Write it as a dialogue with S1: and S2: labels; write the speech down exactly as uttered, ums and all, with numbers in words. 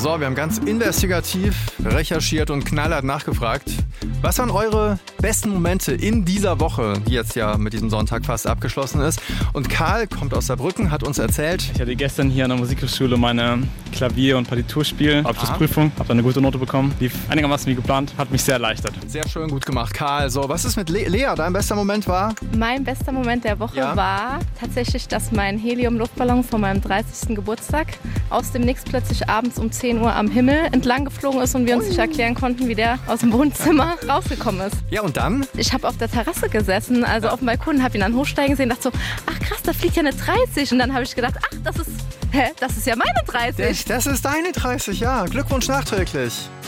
S1: So, wir haben ganz investigativ recherchiert und knallhart nachgefragt. Was waren eure besten Momente in dieser Woche, die jetzt ja mit diesem Sonntag fast abgeschlossen ist? Und Karl kommt aus Saarbrücken, hat uns erzählt.
S2: Ich hatte gestern hier an der Musikhochschule meine Klavier- und Partiturspiel, Abschlussprüfung, habe da eine gute Note bekommen. Lief einigermaßen wie geplant, hat mich sehr erleichtert.
S1: Sehr schön, gut gemacht, Karl. So, was ist mit Le- Lea? Dein bester Moment war?
S3: Mein bester Moment der Woche
S1: Ja.
S3: war tatsächlich, dass mein Helium-Luftballon von meinem dreißigsten Geburtstag aus dem Nix plötzlich abends um zehn Uhr am Himmel entlang geflogen ist und wir uns nicht erklären konnten, wie der aus dem Wohnzimmer rausgekommen ist.
S1: Ja, und dann?
S3: Ich habe auf der Terrasse gesessen, also auf dem Balkon, habe ihn dann hochsteigen sehen, dachte so, ach krass, da fliegt ja eine dreißig. Und dann habe ich gedacht, ach, das ist, hä, das ist ja meine dreißig.
S1: Das ist deine dreißig, ja. Glückwunsch nachträglich.